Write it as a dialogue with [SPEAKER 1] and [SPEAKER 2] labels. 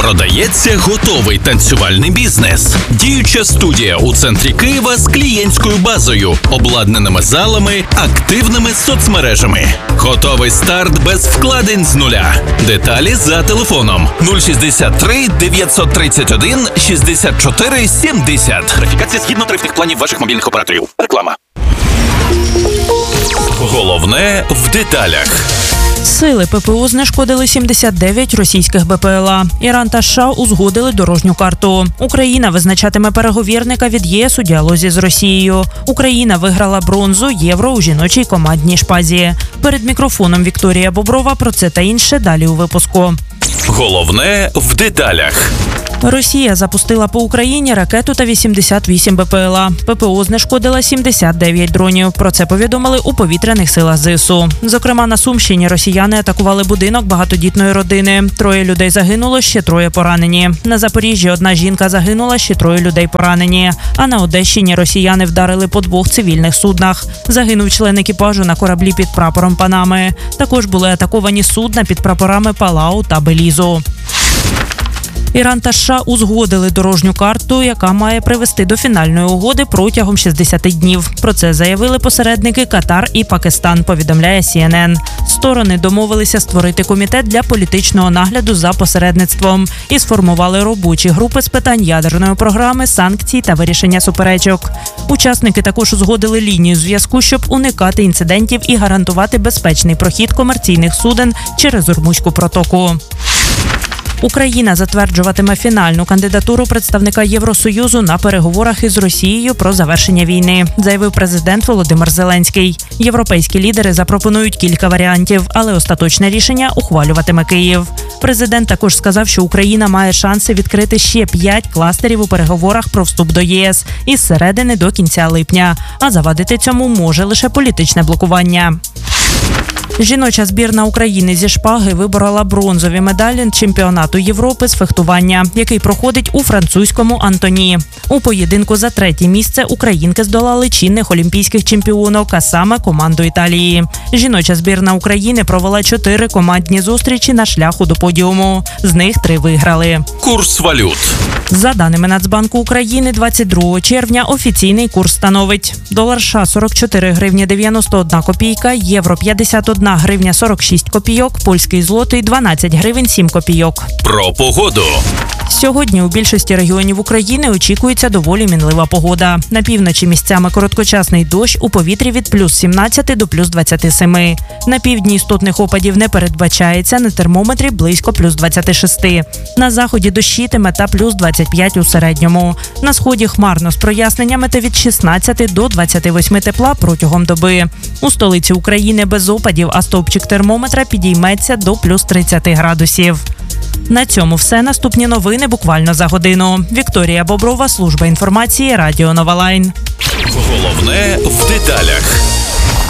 [SPEAKER 1] Продається готовий танцювальний бізнес. Діюча студія у центрі Києва з клієнтською базою, обладнаними залами, активними соцмережами. Готовий старт без вкладень з нуля. Деталі за телефоном 063 931 64 70. Верифікація згідно тарифних планів ваших мобільних операторів. Реклама. Головне в деталях.
[SPEAKER 2] Сили ППО знешкодили 79 російських БПЛА. Іран та США узгодили дорожню карту. Україна визначатиме переговірника від ЄС у діалозі з Росією. Україна виграла бронзу Євро у жіночій командній шпазі. Перед мікрофоном Вікторія Боброва про це та інше далі у випуску.
[SPEAKER 1] Головне в деталях.
[SPEAKER 2] Росія запустила по Україні ракету та 88 БПЛА. ППО знешкодила 79 дронів. Про це повідомили у повітряних силах ЗСУ. Зокрема, на Сумщині росіяни атакували будинок багатодітної родини. 3 людей загинуло, ще 3 поранені. На Запоріжжі 1 жінка загинула, ще 3 людей поранені. А на Одещині росіяни вдарили по 2 цивільних суднах. Загинув член екіпажу на кораблі під прапором Панами. Також були атаковані судна під прапорами Палау та Белізу. Іран та США узгодили дорожню карту, яка має привести до фінальної угоди протягом 60 днів. Про це заявили посередники Катар і Пакистан, повідомляє CNN. Сторони домовилися створити комітет для політичного нагляду за посередництвом і сформували робочі групи з питань ядерної програми, санкцій та вирішення суперечок. Учасники також узгодили лінію зв'язку, щоб уникати інцидентів і гарантувати безпечний прохід комерційних суден через Ормузьку протоку. Україна затверджуватиме фінальну кандидатуру представника Євросоюзу на переговорах із Росією про завершення війни, заявив президент Володимир Зеленський. Європейські лідери запропонують кілька варіантів, але остаточне рішення ухвалюватиме Київ. Президент також сказав, що Україна має шанси відкрити ще 5 кластерів у переговорах про вступ до ЄС із середини до кінця липня, а завадити цьому може лише політичне блокування. Жіноча збірна України зі шпаги виборола бронзові медалі чемпіонату Європи з фехтування, який проходить у французькому Антоні. У поєдинку за 3-є місце українки здолали чинних олімпійських чемпіонок, а саме команду Італії. Жіноча збірна України провела 4 командні зустрічі на шляху до подіуму. З них 3 виграли.
[SPEAKER 1] Курс валют.
[SPEAKER 2] За даними Нацбанку України, 22 червня офіційний курс становить: долар США – 44 гривні 91 копійка, євро – 51 гривня 46 копійок, польський злотий – 12 гривень 7 копійок.
[SPEAKER 1] Про погоду.
[SPEAKER 2] Сьогодні у більшості регіонів України очікується доволі мінлива погода. На півночі місцями короткочасний дощ, у повітрі від плюс 17 до плюс 27. На півдні істотних опадів не передбачається, на термометрі близько плюс 26. На заході дощитиме та плюс 25 у середньому. На сході хмарно з проясненнями та від 16 до 28 тепла протягом доби. У столиці України без опадів, а стовпчик термометра підійметься до плюс 30 градусів. На цьому все. Наступні новини буквально за годину. Вікторія Боброва, служба інформації, Радіо Нова Лайн.
[SPEAKER 1] Головне в деталях.